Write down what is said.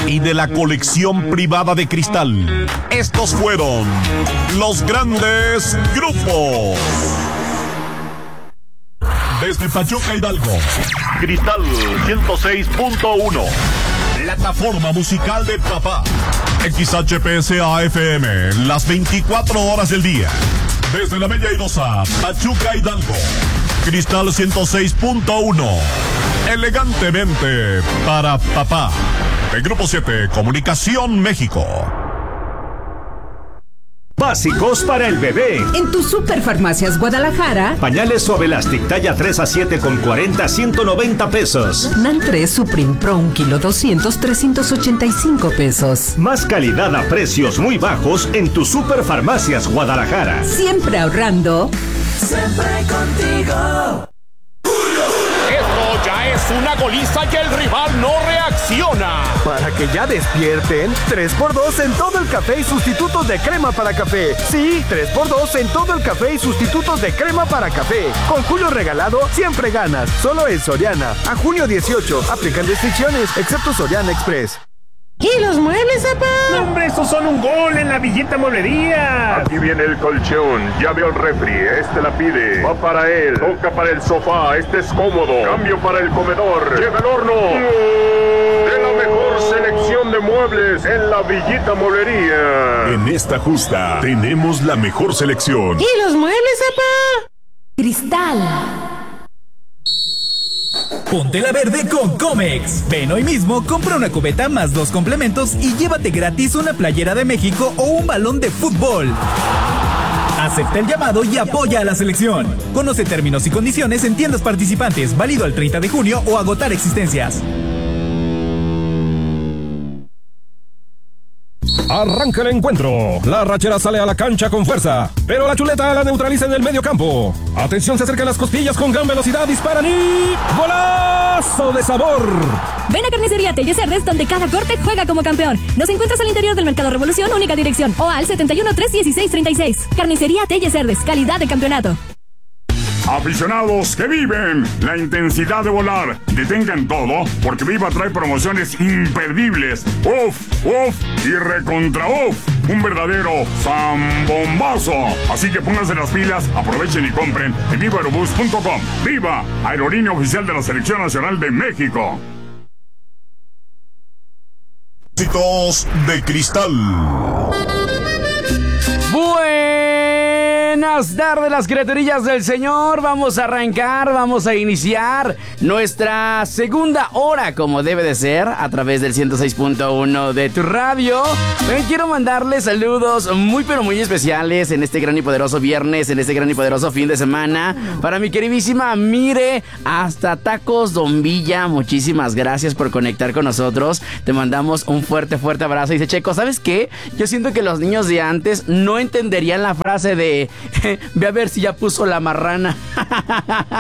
y de la colección privada de Cristal. Estos fueron los grandes grupos. Desde Pachuca, Hidalgo, Cristal 106.1. Plataforma musical de papá. XHPSA-FM, las 24 horas del día. Desde la Bella Airosa, Pachuca, Hidalgo, Cristal 106.1. Elegantemente para papá. El Grupo 7, Comunicación México. Básicos para el bebé. En tu Superfarmacias Guadalajara. Pañales Suavelastic talla 3 a 7 con 40, 190 pesos. NAN 3 Supreme Pro 1 kilo 200, 385 pesos. Más calidad a precios muy bajos en tu Superfarmacias Guadalajara. Siempre ahorrando. Siempre contigo. Esto ya es una goliza y el rival no reacciona. Para que ya despierten, 3x2 en todo el café y sustitutos de crema para café. Sí, 3x2 en todo el café y sustitutos de crema para café. Con Julio regalado, siempre ganas. Solo en Soriana. A junio 18. Aplican restricciones, excepto Soriana Express. ¿Y los muebles, papá? No, hombre, estos son un gol en la Villita Mueblería. Aquí viene el colchón, ya veo el refri, este la pide. Va para él, toca para el sofá, este es cómodo. Cambio para el comedor, lleva el horno. De la mejor selección de muebles en la Villita Mueblería. En esta justa tenemos la mejor selección. ¿Y los muebles, papá? Cristal. Ponte la verde con Comex. Ven hoy mismo, compra una cubeta más 2 complementos y llévate gratis una playera de México o un balón de fútbol. Acepta el llamado y apoya a la selección. Conoce términos y condiciones en tiendas participantes, válido al 30 de junio o agotar existencias. Arranca el encuentro. La rachera sale a la cancha con fuerza, pero la chuleta la neutraliza en el medio campo. Atención, se acercan las costillas con gran velocidad, disparan y... ¡golazo de sabor! Ven a Carnicería Telles Cerdes, donde cada corte juega como campeón. Nos encuentras al interior del Mercado Revolución, única dirección, o al 71-316-36. Carnicería Telles Cerdes, calidad de campeonato. Aficionados que viven la intensidad de volar, detengan todo, porque Viva trae promociones imperdibles. ¡Uf! ¡Uf! Y recontra uf. Un verdadero zambombazo. Así que pónganse las pilas, aprovechen y compren en vivaerobus.com. ¡Viva! Aerolínea oficial de la Selección Nacional de México. Éxitos de Cristal. Buenas tardes, las criaturillas del Señor. Vamos a arrancar, vamos a iniciar nuestra segunda hora, como debe de ser, a través del 106.1 de tu radio. También quiero mandarles saludos muy pero muy especiales en este gran y poderoso viernes, en este gran y poderoso fin de semana, para mi queridísima Mire, hasta Tacos Don Villa. Muchísimas gracias por conectar con nosotros. Te mandamos un fuerte abrazo. Dice Checo, ¿sabes qué? Yo siento que los niños de antes no entenderían la frase de ve a ver si ya puso la marrana.